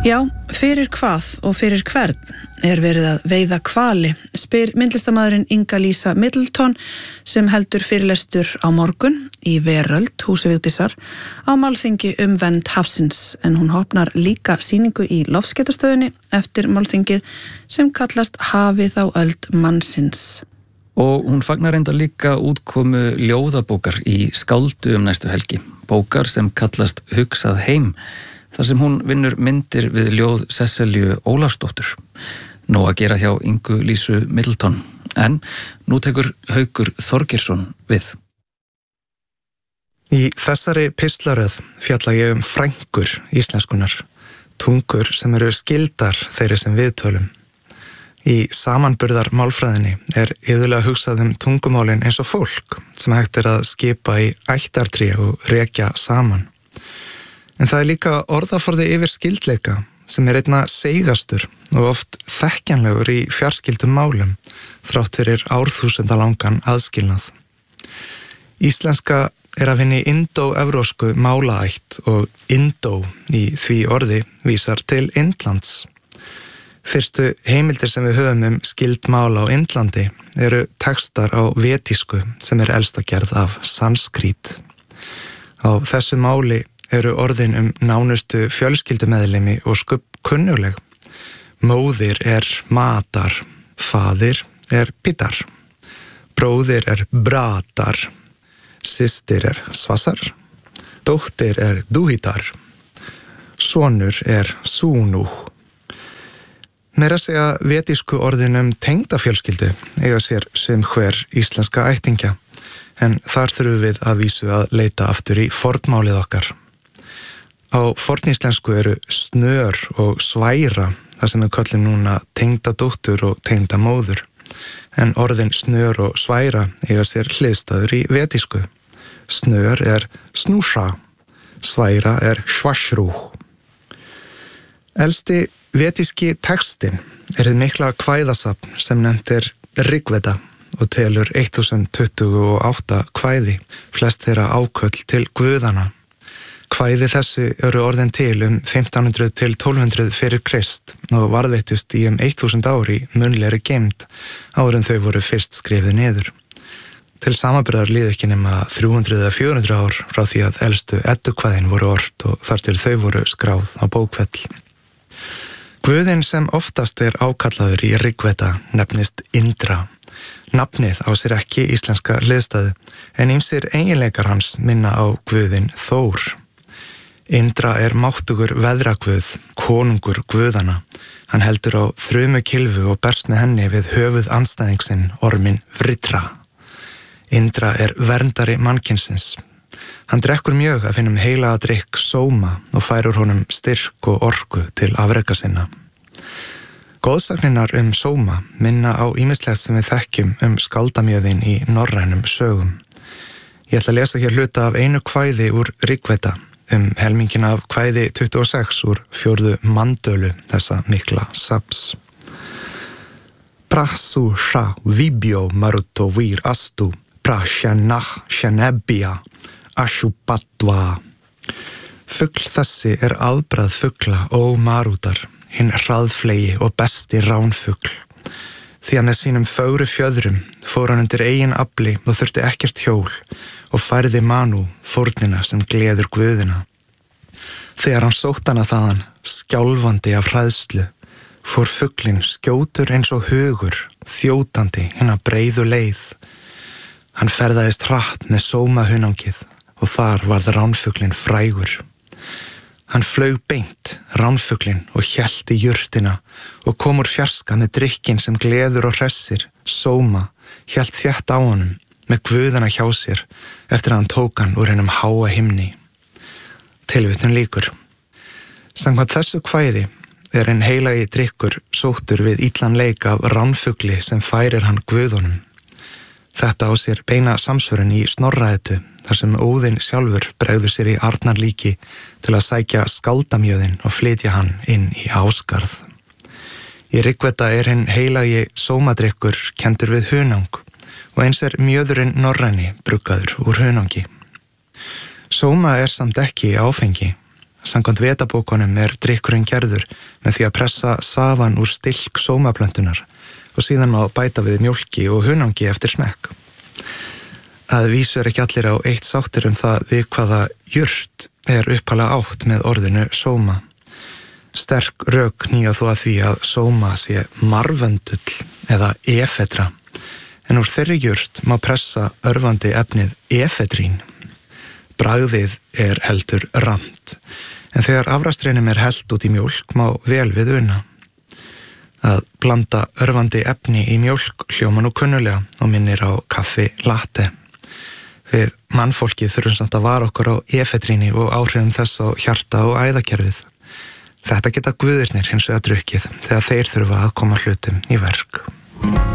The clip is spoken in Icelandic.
Já, fyrir hvað og fyrir hvern verið að veiða hvali, spyr myndlistarmaðurinn Inga Lísa Middleton sem heldur fyrirlestur á morgun í Veröld, húsi Vigdísar, á málþingi vernd hafsins, en hún opnar líka sýningu í Loftskeytastöðinni eftir málþingið sem kallast Hafið á öld mannsins. Og hún fagnar enda líka útkomu ljóðabókar í Skáldu næstu helgi, bókar sem kallast Hugsað heim, þar sem hún vinnur myndir við ljóð Sesselju Ólafsdóttur. Nóg að gera hjá Ingu Lísu Middleton, en nú tekur Haukur Þorgeirsson við. Í þessari pistlaröð fjalla ég frængur íslenskunar, tungur sem eru skildar þeirri sem við tölum. Í samanburðar málfræðinni iðulega hugsað tungumálin eins og fólk sem hægt að skipa í ættartré og rekja saman. En það líka orðaforði yfir skildleika sem einna seigastur og oft þekkjanlegur í fjarskildum málum þrátt fyrir árþúsundalangan aðskilnað. Íslenska að vinna í indó-evrósku málaætt og indó í því orði vísar til Indlands. Fyrstu heimildir sem við höfum skyld mála á Indlandi eru textar á vetísku sem elsta gerð af sanskrít. Á þessu máli eru orðin nánustu fjölskyldumeðlimi og kunnuleg. Móðir matar, faðir pitar, bróðir bratar, systir svasar, dóttir dúhitar, sonur súnú. Meira að segja vetísku orðin tengdafjölskyldu eiga sér sem hver íslenska ættingja, en þar þurfum við að vísu að leita aftur í fornmálið okkar. Á forníslensku eru snör og sværa, þar sem við köllum núna tengdadóttur og tengdamóður. En orðin snör og sværa eiga sér hliðstæður í vetísku. Snör snúsa, sværa svasrúh. Elsti vetíski textin hið mikla kvæðasafn sem nefnt Rigveda og telur 1028 kvæði, flest þeirra áköll til guðana. Kvæði þessu eru orðin til 1500 til 1200 fyrir Krist og varðveittust í 1000 ár í munnlegri geymd áður en þau voru fyrst skrifið niður. Til samanburðar líða ekki nema 300 eða 400 ár frá því að elstu eddukvæðin voru ort og þar til þau voru skráð á bókfell. Guðinn sem oftast ákallaður í Rigveda nefnist Indra. Nafnið á sér ekki íslenska hliðstæðu, en ýmsir eiginleikar hans minna á guðinn Þór. Indra máttugur veðraguð, konungur guðana. Hann heldur á þrumukylfu og berst með henni við höfuð andstæðingsinn, orminn Vritra. Indra verndari mannkynsins. Hann drekkur mjög af hinum heilaga drykk sóma og fær úr honum styrk og orku til afreka sinna. Goðsagninar sóma minna á ýmislegt sem við þekkjum skaldamjöðin í norrænum sögum. Ég ætla að lesa hér hluta af einu kvæði úr Rigveda, helmingin af kvæði 26 úr 4. mandölu þessa mikla safns. Prasu sha vibio maruto vir astu, prashanach shanebia, ashupatva. Fugl þessi aðbragð fugla og marútar, hinn hraðflegi og besti ránfugl. Því að með sínum fögru fjöðrum fór hann undir eigin afli og þurfti ekkert hjól og færði Manu fórnina sem gleður guðina. Þegar hann sótt hana þaðan, skjálfandi af hræðslu, fór fuglinn skjótur eins og hugur, þjótandi hina breiðu leið. Hann ferðaðist hratt með sómahunangið og þar varð ránfuglinn frægur. Hann flaug beint, ránfuglinn, og hélt í jurtina og kom úr fjarska með drykkinn sem gleður og hressir, sóma, hélt þétt á honum, með guðana hjá sér, eftir að hann tók hann úr hinum háa himni. Tilvitnun lýkur. Samkvæmt þessu kvæði hinn heilagi drykkur sóttur við illan leik af ránfugli sem færir hann guðunum. Þetta á sér beina samsvörun í Snorra-Eddu, þar sem Óðinn sjálfur bregður sér í Arnarlíki til að sækja skaldamjöðin og flytja hann inn í Ásgarð. Í Rigveda hinn heilagi sómadrykkur kenndur við hunang og eins mjöðurinn norræni bruggaður úr hunangi. Sóma samt ekki áfengi. Samkvæmt vetabókunum drykkurinn gerður með því að pressa safan úr stilk sómaplöntunar og síðan má bæta við mjólki og hunangi eftir smekk. Að vísu ekki allir á eitt sáttir það við hvaða jurt upphaflega átt með orðinu sóma. Sterk rök knýja þó að því að sóma sé marvöndull eða efedra, en úr þeirri jurt má pressa örvandi efnið efedrín. Bragðið heldur ramt, en þegar afrastreinum hellt út í mjólk má vel við una. Að blanda örvandi efni í mjólk hljóma nú kunnulega og minnir á kaffi latte. Við mannfólkið þurfum samt að vara okkur á efedríni og áhrifum þess á hjarta og æðakerfið. Þetta geta guðirnir hins vegar drukkið þegar þeir þurfa að koma hlutum í verk.